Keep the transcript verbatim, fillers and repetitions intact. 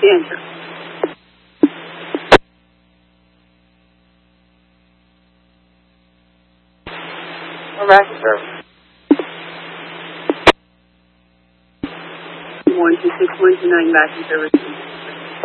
Enter. Harassing service. one two six one two nine, back in service.